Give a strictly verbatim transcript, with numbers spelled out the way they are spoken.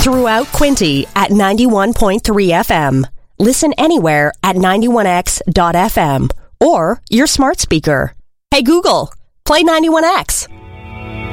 Throughout Quinte at ninety-one point three F M. Listen anywhere at ninety-one x dot f m or your smart speaker. Hey Google, play ninety-one X.